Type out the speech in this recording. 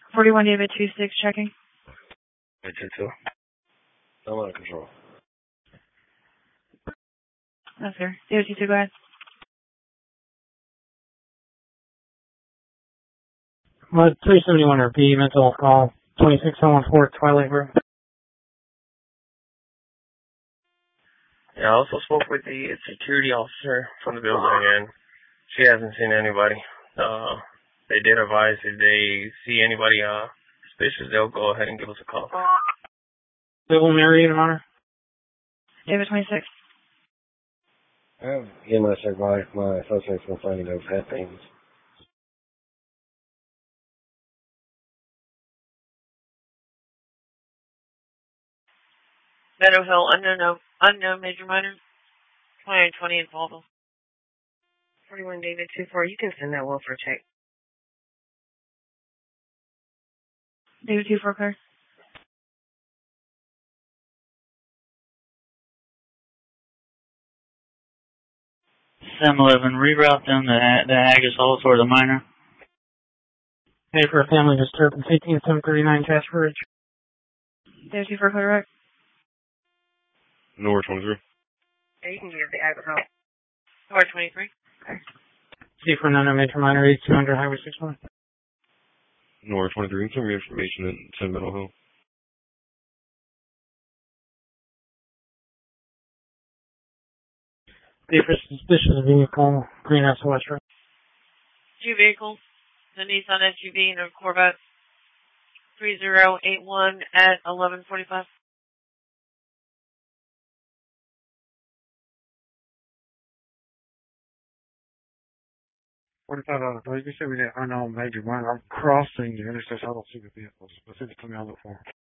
41 David 26 checking. 2-2. I'm under control. That's fair. David 22, go ahead. Well, 371 RP, mental call, 26114 Twilight Road. Yeah, I also spoke with the security officer from the building, and she hasn't seen anybody. They did advise if they see anybody suspicious, they'll go ahead and give us a call. Civil Mary, Your Honor. David 26. I have EMS advice my suspects been finding those head things. Meadow Hill, unknown major minor, 2020 in Faultville. 41 David 24, you can send that well for a check. David 24, clear. Sam 11, reroute them to the Haggis or the minor. Pay for a family disturbance, 18739 Jasper Ridge. David 24, clear. North 23. Yeah, you can give the alcohol. North 23. Okay. C for another major minor, 8200 Highway 61. North 23. Some information at 10 Meadow Hill. Pay for suspicious vehicle, Greenhouse West Road. 2 vehicles, the Nissan SUV and a Corvette, 3081 at 1145. $45, please. You said we didn't unknown major minor. I'm crossing the intersection. I don't see the vehicles. Specifically, I look for them.